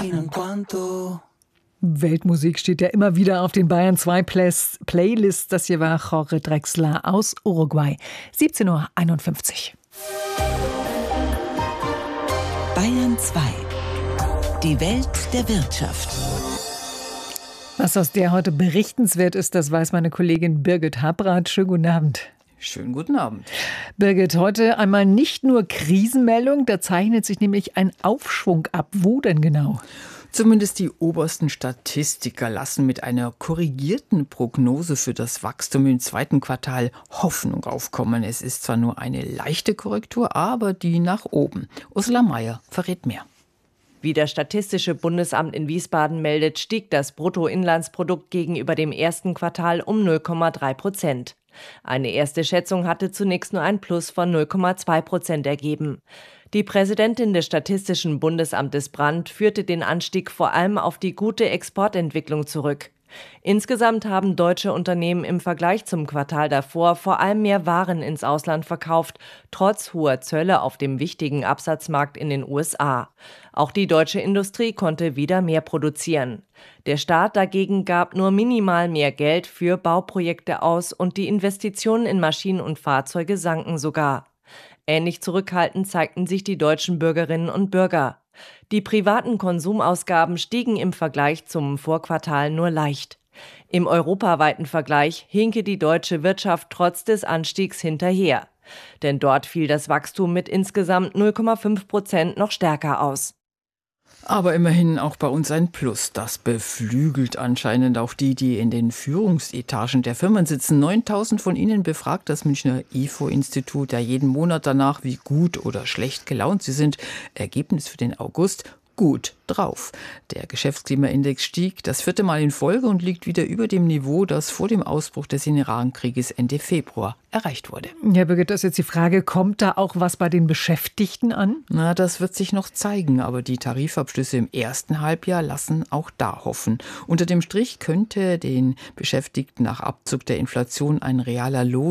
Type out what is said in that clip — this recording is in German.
fino in quanto... Weltmusik steht ja immer wieder auf den Bayern 2 Playlists. Das hier war Jorge Drexler aus Uruguay. 17:51 Uhr. Bayern 2. Die Welt der Wirtschaft. Was aus der heute berichtenswert ist, das weiß meine Kollegin Birgit Habrath. Schönen guten Abend. Schönen guten Abend. Birgit, heute einmal nicht nur Krisenmeldung, da zeichnet sich nämlich ein Aufschwung ab. Wo denn genau? Zumindest die obersten Statistiker lassen mit einer korrigierten Prognose für das Wachstum im zweiten Quartal Hoffnung aufkommen. Es ist zwar nur eine leichte Korrektur, aber die nach oben. Ursula Mayer verrät mehr. Wie das Statistische Bundesamt in Wiesbaden meldet, stieg das Bruttoinlandsprodukt gegenüber dem ersten Quartal um 0,3%. Eine erste Schätzung hatte zunächst nur ein Plus von 0,2% ergeben. Die Präsidentin des Statistischen Bundesamtes Brandt führte den Anstieg vor allem auf die gute Exportentwicklung zurück. Insgesamt haben deutsche Unternehmen im Vergleich zum Quartal davor vor allem mehr Waren ins Ausland verkauft, trotz hoher Zölle auf dem wichtigen Absatzmarkt in den USA. Auch die deutsche Industrie konnte wieder mehr produzieren. Der Staat dagegen gab nur minimal mehr Geld für Bauprojekte aus und die Investitionen in Maschinen und Fahrzeuge sanken sogar. Ähnlich zurückhaltend zeigten sich die deutschen Bürgerinnen und Bürger. Die privaten Konsumausgaben stiegen im Vergleich zum Vorquartal nur leicht. Im europaweiten Vergleich hinke die deutsche Wirtschaft trotz des Anstiegs hinterher. Denn dort fiel das Wachstum mit insgesamt 0,5% noch stärker aus. Aber immerhin auch bei uns ein Plus. Das beflügelt anscheinend auch die in den Führungsetagen der Firmen sitzen. 9.000 von ihnen befragt das Münchner IFO-Institut ja jeden Monat danach, wie gut oder schlecht gelaunt sie sind. Ergebnis für den August: gut drauf. Der Geschäftsklimaindex stieg das 4. Mal in Folge und liegt wieder über dem Niveau, das vor dem Ausbruch des Iran-Krieges Ende Februar erreicht wurde. Ja, Birgit, das ist jetzt die Frage, kommt da auch was bei den Beschäftigten an? Na, das wird sich noch zeigen, aber die Tarifabschlüsse im ersten Halbjahr lassen auch da hoffen. Unter dem Strich könnte den Beschäftigten nach Abzug der Inflation ein realer Lohn